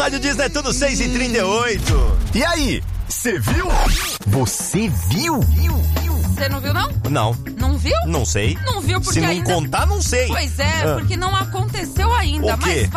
Rádio Disney é tudo 6h38. E aí, você viu? Você viu? Você não viu, não? Não. Não viu? Não sei. Não viu porque Se não ainda... contar, não sei. Pois é, porque não aconteceu ainda. O quê? Mas